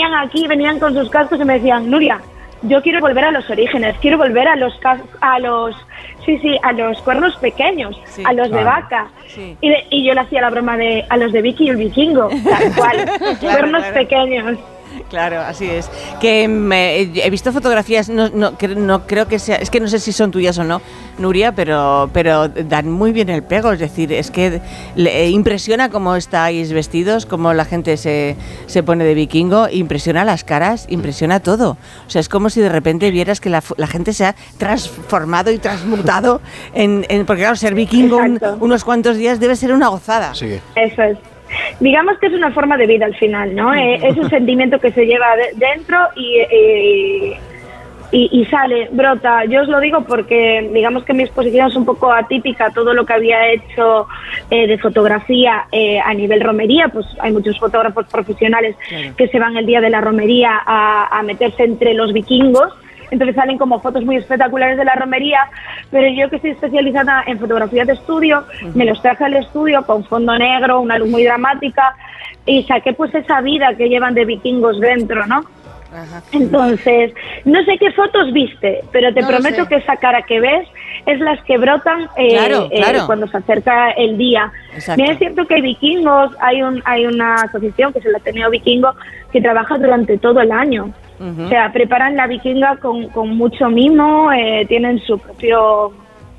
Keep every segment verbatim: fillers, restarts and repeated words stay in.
venían aquí, venían con sus cascos y me decían, Nuria, yo quiero volver a los orígenes, quiero volver a los a los sí sí a los cuernos pequeños, sí, a los claro. de vaca. Sí. Y, de, y yo le hacía la broma de a los de Vicky y el vikingo, tal cual, claro, cuernos claro. pequeños. Claro, así es. Que me, he visto fotografías, no, no, no creo que sea, es que no sé si son tuyas o no, Nuria, pero, pero dan muy bien el pego, es decir, es que le, impresiona cómo estáis vestidos, cómo la gente se, se pone de vikingo, impresiona las caras, impresiona todo. O sea, es como si de repente vieras que la, la gente se ha transformado y transmutado, en, en porque claro, ser vikingo un, unos cuantos días debe ser una gozada. Sí. Eso es. Digamos que es una forma de vida al final, ¿no? Eh, es un sentimiento que se lleva de, dentro y, eh, y, y sale, brota. Yo os lo digo porque digamos que mi exposición es un poco atípica. Todo lo que había hecho eh, de fotografía eh, a nivel romería, pues hay muchos fotógrafos profesionales claro. que se van el día de la romería a, a meterse entre los vikingos. Entonces salen como fotos muy espectaculares de la romería, pero yo que estoy especializada en fotografía de estudio, uh-huh. me los traje al estudio con fondo negro, una luz muy dramática, y saqué pues esa vida que llevan de vikingos dentro, ¿no? Ajá. Entonces, no sé qué fotos viste, pero te no prometo que esa cara que ves es las que brotan eh, claro, claro. Eh, cuando se acerca el día. Exacto. Bien, es cierto que hay vikingos, hay, un, hay una asociación que es el Ateneo Vikingo que trabaja durante todo el año. Uh-huh. O sea, preparan la vikinga con, con mucho mimo, eh, tienen su propio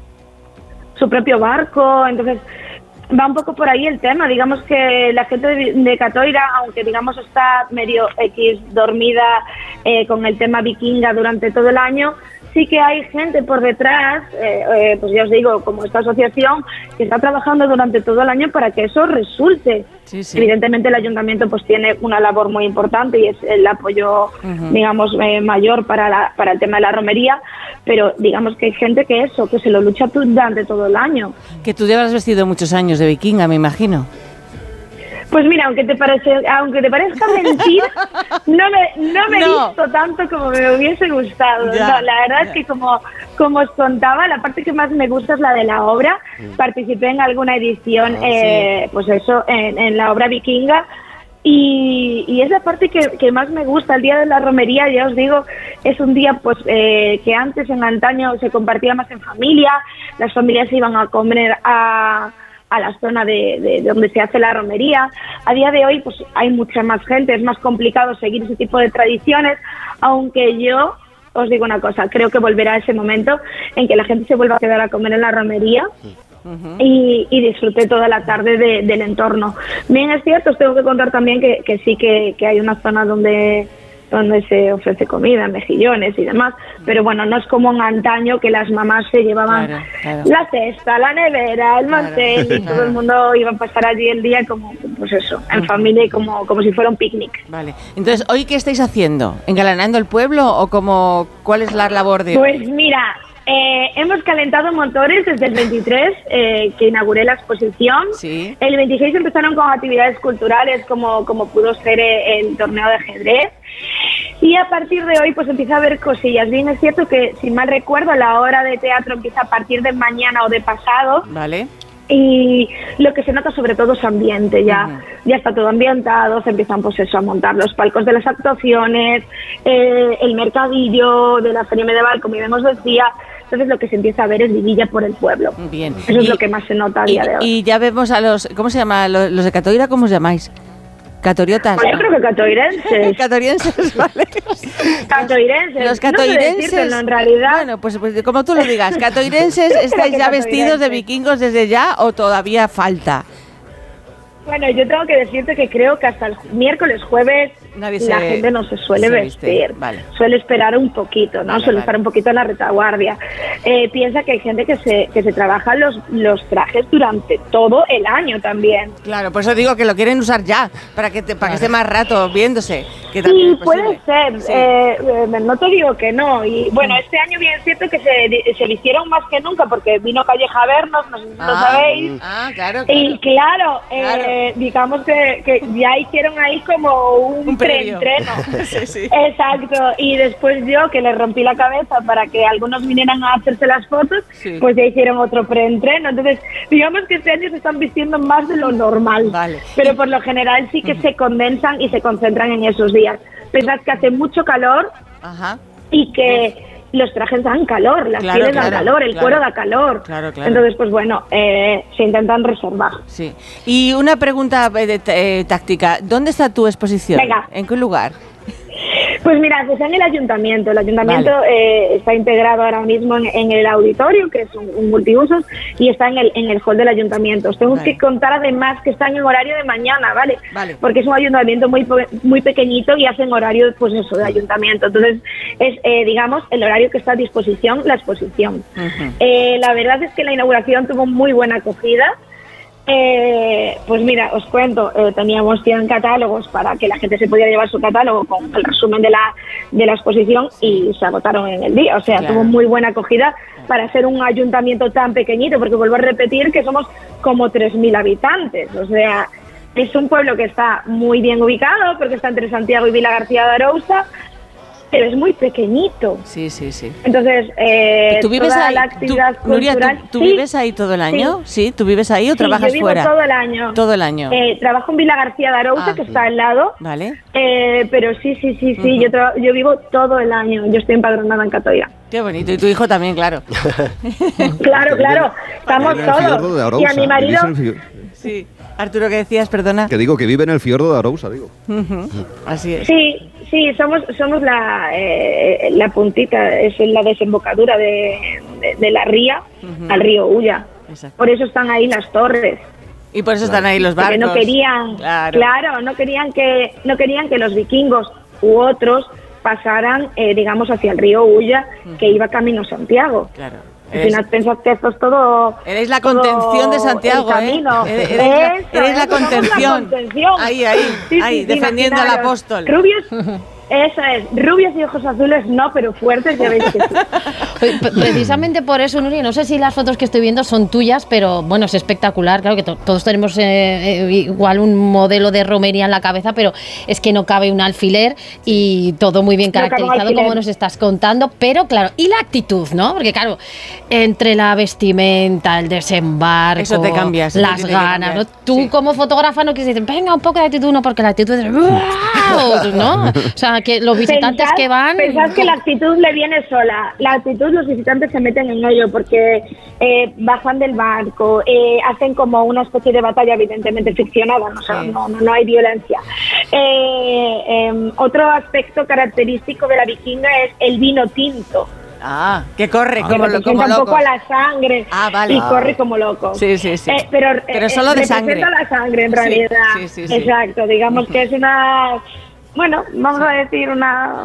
su propio barco, entonces va un poco por ahí el tema. Digamos que la gente de, de Catoira, aunque digamos está medio X dormida eh, con el tema vikinga durante todo el año, sí que hay gente por detrás, eh, eh, pues ya os digo, como esta asociación, que está trabajando durante todo el año para que eso resulte. Sí, sí. Evidentemente el ayuntamiento pues tiene una labor muy importante y es el apoyo, uh-huh. digamos, eh, mayor para, la, para el tema de la romería, pero digamos que hay gente que eso, que se lo lucha durante todo el año. Que tú llevas vestido muchos años de vikinga, me imagino. Pues mira, aunque te parece, aunque te parezca mentira, no me, no me no. he visto tanto como me hubiese gustado. Ya, no, la verdad ya. es que como, como os contaba, la parte que más me gusta es la de la obra. Mm. Participé en alguna edición, oh, eh, sí. pues eso, en, en la obra vikinga. Y, y es la parte que, que más me gusta. El día de la romería, ya os digo, es un día pues eh, que antes en antaño se compartía más en familia. Las familias se iban a comer a... a la zona de, de, de donde se hace la romería. A día de hoy pues hay mucha más gente, es más complicado seguir ese tipo de tradiciones, aunque yo os digo una cosa, creo que volverá ese momento en que la gente se vuelva a quedar a comer en la romería uh-huh. y, y disfrute toda la tarde de, del entorno. Bien, es cierto, os tengo que contar también que, que sí que, que hay una zona donde donde se ofrece comida, mejillones y demás, pero bueno, no es como en antaño que las mamás se llevaban claro, claro. la cesta, la nevera, el claro, mantel y claro. todo el mundo iba a pasar allí el día como, pues eso, en uh-huh. familia y como, como si fuera un picnic. Vale, entonces, ¿hoy qué estáis haciendo? ¿Engalanando el pueblo o como, cuál es la labor de Pues hoy? mira, eh, hemos calentado motores desde el veintitrés, eh, que inauguré la exposición. Sí. El veintiséis empezaron con actividades culturales como, como pudo ser el torneo de ajedrez. Y a partir de hoy pues empieza a haber cosillas. Bien, es cierto que, si mal recuerdo, la hora de teatro empieza a partir de mañana o de pasado. Vale. Y lo que se nota sobre todo es ambiente, ya uh-huh. ya está todo ambientado, se empiezan pues eso a montar los palcos de las actuaciones, eh, el mercadillo de la feria medieval, como ya hemos decía. Entonces lo que se empieza a ver es vidilla por el pueblo. Bien. Eso y, es lo que más se nota a día y, de hoy. Y ya vemos a los, ¿cómo se llama? Los, los de Catoira, ¿cómo os llamáis? ¿Catoriotas? Pues yo creo que catoirenses. Catorienses, vale. Catoirenses. Los catoirenses. No sé en realidad. Bueno, pues, pues como tú lo digas, ¿catoirenses estáis ya vestidos de vikingos desde ya o todavía falta? Bueno, yo tengo que decirte que creo que hasta el miércoles, jueves, Nadie la se, gente no se suele se vestir. Vale. Suele esperar un poquito, ¿no? Vale, suele vale. estar un poquito en la retaguardia. Eh, piensa que hay gente que se que se trabaja los, los trajes durante todo el año también. Claro, por eso digo que lo quieren usar ya, para que te, para claro. que esté más rato viéndose. Que sí, puede ser. Sí. Eh, eh, no te digo que no. Y bueno, este año bien es cierto que se, se hicieron más que nunca porque vino Calleja a vernos, no sé si ah, lo sabéis. Ah, claro, claro. Y claro, claro. Eh, digamos que, que ya hicieron ahí como un, un preentreno. Sí, sí. Exacto. Y después yo, que le rompí la cabeza para que algunos vinieran a hacerse las fotos, sí. pues ya hicieron otro preentreno. Entonces, digamos que este año se están vistiendo más de lo normal. Vale. Pero por lo general sí que uh-huh. se condensan y se concentran en esos días. Pensad que hace mucho calor Ajá. y que... Uf. Los trajes dan calor, las claro, pieles dan claro, calor, el claro, cuero da calor. Claro, claro. Entonces, pues bueno, eh, se intentan reservar. Sí. Y una pregunta de, eh, táctica. ¿Dónde está tu exposición? Venga. ¿En qué lugar? Pues mira, está en el ayuntamiento. El ayuntamiento vale. eh, está integrado ahora mismo en, en el auditorio, que es un, un multiusos, y está en el, en el hall del ayuntamiento. Os tengo vale. que contar además que están en horario de mañana, ¿vale? vale. Porque es un ayuntamiento muy muy pequeñito y hacen horario, pues eso, de ayuntamiento. Entonces, es, eh, digamos, el horario que está a disposición, la exposición. Uh-huh. eh, la verdad es que la inauguración tuvo muy buena acogida. Eh, pues mira, os cuento, eh, teníamos cien catálogos para que la gente se pudiera llevar su catálogo con el resumen de la de la exposición y se agotaron en el día, o sea, claro. tuvo muy buena acogida para ser un ayuntamiento tan pequeñito, porque vuelvo a repetir que somos como tres mil habitantes, o sea, es un pueblo que está muy bien ubicado porque está entre Santiago y Vila García de Arousa, pero es muy pequeñito. Sí, sí, sí. Entonces, eh, ¿tú vives toda ahí? la actividad ¿Tú, Nuria, cultural... ¿tú, tú sí, vives ahí todo el año? Sí. ¿Sí? ¿Tú vives ahí o sí, trabajas yo vivo fuera? todo el año. Todo el año. Eh, trabajo en Vila García de Arousa, ah, que está al lado. Vale. Eh, pero sí, sí, sí, sí, uh-huh. yo, tra- yo vivo todo el año. Yo estoy empadronada en Catoira. Qué bonito. Y tu hijo también, claro. Claro, claro. Estamos todos. Y a mi marido... Sí. Arturo, ¿qué decías? Perdona. Que digo que vive en el fiordo de Arousa, digo. Uh-huh. Así es. Sí, sí, somos somos la eh, la puntita, es la desembocadura de, de, de la ría uh-huh. al río Ulla. Exacto. Por eso están ahí las torres. Y por eso están ahí los barcos. Porque no querían, claro, claro no querían que no querían que los vikingos u otros pasaran, eh, digamos, hacia el río Ulla, uh-huh. que iba camino a Santiago. Claro. Al final pensás que esto es todo... Eres la contención de Santiago, ¿eh? Eres, eres, la, eres la, contención. la contención. Ahí, ahí, sí, ahí, sí, defendiendo al apóstol. Rubios... Eso es, rubios y ojos azules no, pero fuertes ya veis que sí. Precisamente por eso, Nuria, no sé si las fotos que estoy viendo son tuyas, pero bueno, es espectacular, claro que to- todos tenemos eh, eh, igual un modelo de romería en la cabeza, pero es que no cabe un alfiler y todo muy bien caracterizado, no como nos estás contando, pero claro, y la actitud, ¿no? Porque claro, entre la vestimenta, el desembarco, eso te cambias, las ganas, ¿no? Tú sí. como fotógrafa no quieres decir, venga, un poco de actitud, no, porque la actitud es... ¿no? O sea, que los visitantes pensad, que van... Pensad que la actitud le viene sola. La actitud, los visitantes se meten en ello porque eh, bajan del barco, eh, hacen como una especie de batalla evidentemente ficcionada, ¿no? O sea, no, no, no hay violencia. Eh, eh, otro aspecto característico de la vikinga es el vino tinto. Ah, que corre ah, como, lo, como loco. un poco a la sangre ah, vale. y ah. corre como loco. Sí, sí, sí. Eh, pero pero solo eh, de sangre. Representa la sangre en realidad. Sí, sí, sí, exacto, sí. digamos que es una... Bueno, vamos a decir una,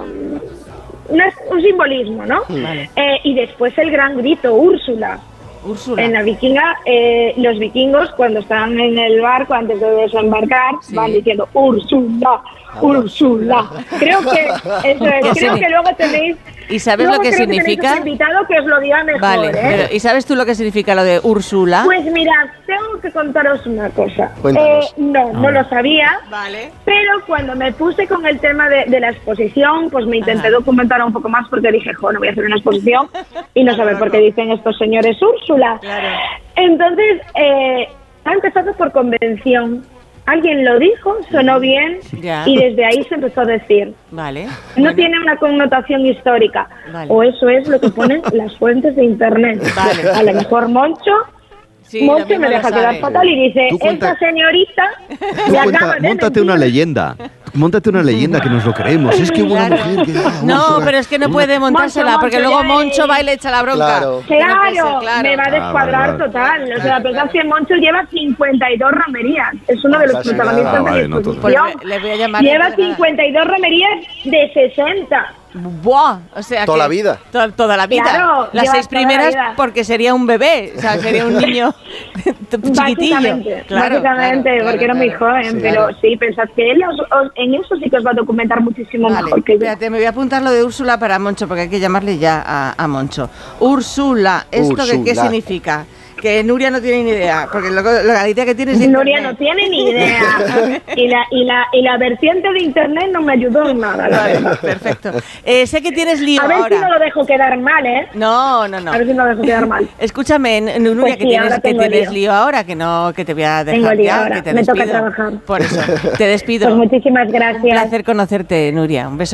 una un simbolismo, ¿no? Vale. Eh, y después el gran grito, Úrsula. Úrsula. En la vikinga, eh, los vikingos cuando están en el barco antes de desembarcar sí. van diciendo Úrsula, Úrsula. Creo que eso es. Creo que luego tenéis. ¿Y sabes lo que significa? Que invitado que os lo diga mejor. Vale. ¿eh? Pero, ¿y sabes tú lo que significa lo de Úrsula? Pues mirad, tengo que contaros una cosa. Eh, no, no, no lo sabía. Vale. Pero cuando me puse con el tema de, de la exposición, pues me intenté Ajá. documentar un poco más porque dije, jo, no voy a hacer una exposición y no saber por qué dicen estos señores Úrsula. Claro. Entonces, eh, ha empezado por convención. Alguien lo dijo, sonó bien ya. y desde ahí se empezó a decir. Vale. No bueno. tiene una connotación histórica. Vale. O eso es lo que ponen las fuentes de internet. Vale. A lo mejor Moncho... Sí, Moncho me deja quedar fatal y dice, esta señorita me acaba de Móntate mentir. una leyenda. Móntate una leyenda que nos lo creemos. Es que hubo una mujer que... No, pero es que no puede montársela Moncho, porque Moncho, luego Moncho va y le echa la bronca. Claro, claro, no claro. me va a descuadrar ah, total. Vale, vale. O sea, pensad que Moncho lleva cincuenta y dos romerías. Es uno de los protagonistas ah, vale, de la exposición. No, le voy a llamar lleva cincuenta y dos romerías de sesenta. Buah, o sea toda que la vida. To- toda la vida. Claro, las seis primeras porque sería un bebé, o sea, sería un niño chiquitillo. Básicamente, claro, básicamente claro, porque claro, era muy joven, sí, pero claro. sí, pensad que él os, os, en eso sí que os va a documentar muchísimo vale, mejor que yo. Espérate, me voy a apuntar lo de Úrsula para Moncho, porque hay que llamarle ya a, a Moncho. Úrsula, ¿esto Úrsula. ¿qué significa? que Nuria no tiene ni idea, porque lo, lo, la idea que tiene es Nuria no tiene ni idea. y, la, y, la, y la vertiente de internet no me ayudó en nada. La vale, verdad. Perfecto. Eh, sé que tienes lío A ver ahora. si no lo dejo quedar mal, ¿eh? No, no, no. A ver si no lo dejo quedar mal. Escúchame, Nuria, Pues que sí, tienes, ahora que tengo tienes lío. lío ahora, que no, que te voy a Tengo dejar lío ya, ahora. que te Me despido. toca trabajar. Por eso, te despido. Pues muchísimas gracias. Un placer conocerte, Nuria. Un beso.